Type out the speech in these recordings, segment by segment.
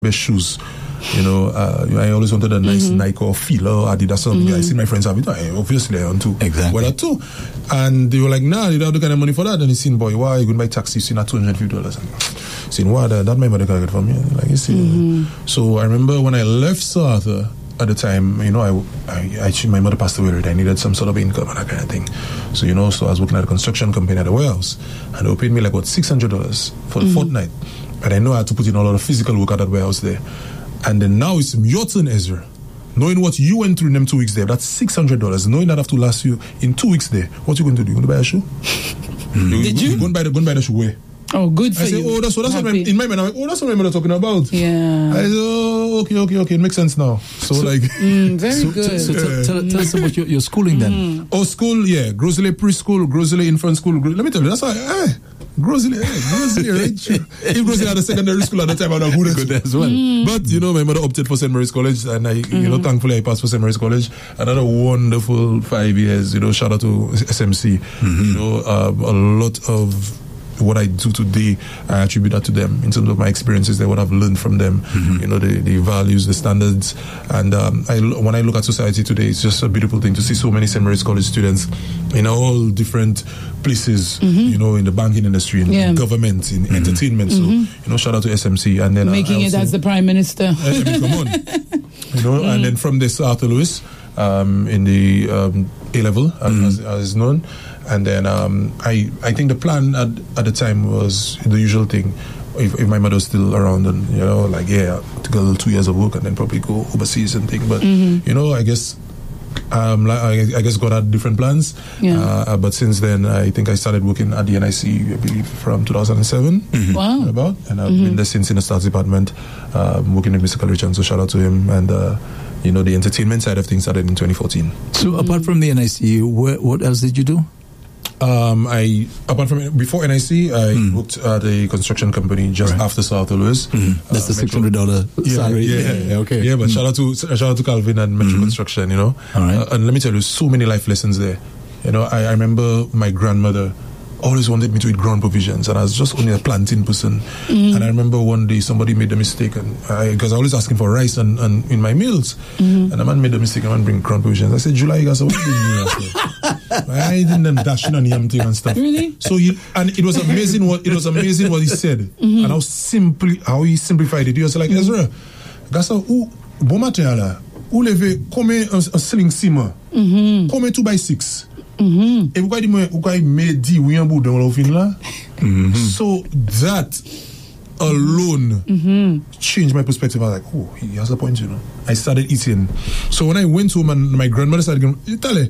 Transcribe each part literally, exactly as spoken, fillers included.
best shoes. You know, uh, I always wanted a nice mm-hmm. Nike or Fila or Adidas or something. Mm-hmm. I see my friends have it. I, obviously, I want to. Exactly. Well, too. And they were like, nah, you don't have the kind of money for that. And he seen, boy, why are you going to buy taxi? You seen at two hundred fifty dollars. And seen, what? That, that my mother can get from me. Like, you see. Mm-hmm. So I remember when I left South Arthur at the time, you know, I, I actually, my mother passed away already. I needed some sort of income and that kind of thing. So, you know, so I was working at a construction company at the warehouse. And they paid me like, what, six hundred dollars for the mm-hmm. fortnight. And I know I had to put in a lot of physical work at that warehouse there. And then now it's your turn, Ezra. Knowing what you went through in them two weeks there, that's six hundred dollars. Knowing that have to last you in two weeks there, what you going to do? You going to buy a shoe? Mm. You, Did you? you? Go and buy the, go and buy the shoe where? Oh, good for I say, you. oh, that's what, that's what my, in my mind, I'm like, oh, that's what my mother talking about. Yeah. I say, oh, okay, okay, okay, it makes sense now. So, so like... Mm, very so, good. So, so yeah. tell, tell us about your, your schooling then. Mm. Oh, school, yeah. Grosley preschool, Grosley infant school. Gro- Let me tell you, that's why... Eh, Grosley, eh, Grosley, right? If Grosley had a secondary school at the time, I would have good, good as well. Mm. But, you know, my mother opted for Saint Mary's College, and I, mm. you know, thankfully I passed for Saint Mary's College. Another wonderful five years, you know, shout out to S M C. Mm-hmm. You know, um, a lot of what I do today, I attribute that to them in terms of my experiences, they what I've learned from them, mm-hmm. you know, the, the values, the standards. And um, I, when I look at society today, it's just a beautiful thing to see so many Saint Mary's College students in all different places, mm-hmm. you know, in the banking industry, in yeah. government, in mm-hmm. entertainment. Mm-hmm. So, you know, shout out to S M C. And then making also, it as the Prime Minister. I mean, come on. You know, mm. and then from this, Arthur Lewis um, in the um, A-level, mm. as, as known. And then um, I I think the plan at, at the time was the usual thing. If, if my mother was still around, and you know, like yeah, to go two years of work and then probably go overseas and things. But mm-hmm. you know, I guess um, like, I, I guess God had different plans. Yeah. Uh, but since then, I think I started working at the N I C, I believe, from two thousand seven. Mm-hmm. Wow. About, and I've mm-hmm. been there since in the stats department, um, working with Mister Kalichan. So shout out to him. And uh, you know, the entertainment side of things started in twenty fourteen. So mm-hmm. apart from the N I C, wh- what else did you do? Um, I apart from before N I C, I mm. worked at a construction company just right. after South Lewis. Mm. That's uh, the six hundred dollar salary. Yeah, yeah, yeah, okay. Yeah, but mm. shout out to shout out to Calvin and Metro mm. Construction. You know, all right. Uh, and let me tell you, so many life lessons there. You know, I, I remember my grandmother always wanted me to eat ground provisions, and I was just only a plantain person. Mm. And I remember one day somebody made a mistake, and because I, I always asking for rice and, and in my meals, mm-hmm. and the man made a mistake and man bring ground provisions. I said, July, you guys, what did you I didn't them dashing on yam thing and stuff. Really? So he, and it was amazing what it was amazing what he said, mm-hmm. and how simply how he simplified it. He was like, mm-hmm. Ezra, gasa u bon material, ou leve come un sling ciment, come two by six. Mm-hmm. Et pourquoi il m'a dit oui en bout dans l'offre là? So that alone mm-hmm. changed my perspective. I was like, oh, he has a point, you know. I started eating. So when I went home and my grandmother started going, Itale,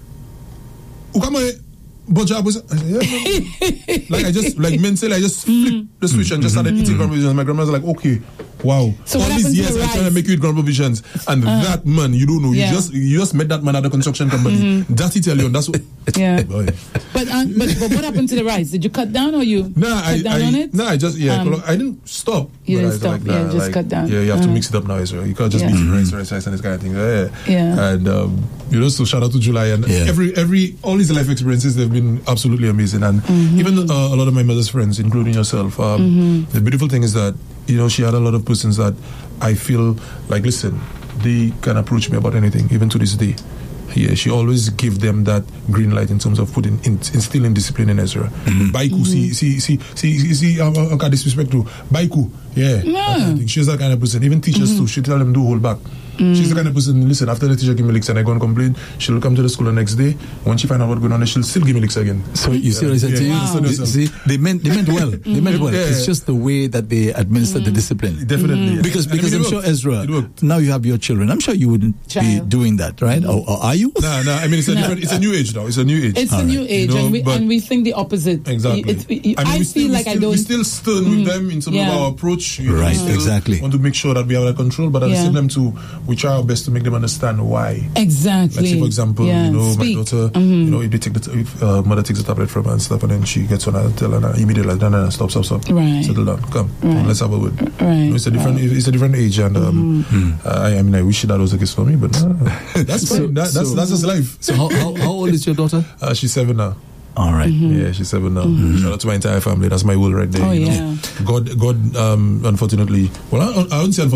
Boja was yeah, like I just like mentally I just flipped mm-hmm. the switch and just started mm-hmm. eating ground provisions. My grandmother was like, okay, wow. So all these years I'm trying to make you eat ground provisions, and uh, that man, you don't know, yeah. you just you just met that man at the construction company. Mm-hmm. That's Italian. That's what. Yeah. but, um, but but what happened to the rice? Did you cut down or you nah, cut I, down I, on it? No, nah, I just yeah, um, I didn't stop. You didn't stop. Like, nah, yeah, just like, cut down. Yeah, you have uh-huh. to mix it up now, Israel. You can't just yeah. be rice, rice, rice, and this kind of thing. Yeah. yeah. And um, you know, so shout out to July and yeah. every every all these life experiences. They've been absolutely amazing, and mm-hmm. even uh, a lot of my mother's friends, including yourself. Um, mm-hmm. The beautiful thing is that you know she had a lot of persons that I feel like listen, they can approach me about anything, even to this day. Yeah, she always give them that green light in terms of putting in, instilling discipline in Ezra. Mm-hmm. Baiku, mm-hmm. see, see, see, see, see, I uh, can't disrespect to Baiku. Yeah, yeah. That she's that kind of person. Even teachers mm-hmm. too, she tell them do hold back. Mm. She's the kind of person, listen, after the teacher give me licks and I go and complain, she'll come to the school the next day. When she find out what's going on, she'll still give me licks again. So you see what I said to you? Wow. They, see, they meant they meant well. They meant well. Yeah. It's just the way that they administered mm. the discipline. Definitely. Mm. Yeah. Because because I'm sure, Ezra, now you have your children. I'm sure you wouldn't Child. be doing that, right? Mm. Or, or are you? No, no. I mean, it's a, no. different, it's a new age now. It's a new age. It's All a right. new age, you know, and, we, and we think the opposite. Exactly. It's, it, I, mean, I we feel still, like we still, I don't... We still stern mm. with them in terms yeah. of our approach. You right, know, exactly. want to make sure that we have that control, but at yeah. the same time, too, we try our best to make them understand why. Exactly. Like say, for example, yeah. you know, Speak. my daughter, mm-hmm. you know, if they take the t- if uh, mother takes the tablet from her and stuff, and then she gets on her, tell her immediately, like, no, no, no, stop, stop, stop, right. settle down, come, right. come, let's have a word. Right. You know, it's a different, right. it's a different age, and um, mm-hmm. uh, I, I mean, I wish that was the case for me, but no, that's fine. So, that, that's so, that's just life. So, how, how how old is your daughter? Uh, she's seven now. All right. Mm-hmm. Yeah, she's seven now. Mm-hmm. Shout out to my entire family. That's my will right there. Oh, you know? yeah. God, God, um, unfortunately, well, I, I wouldn't say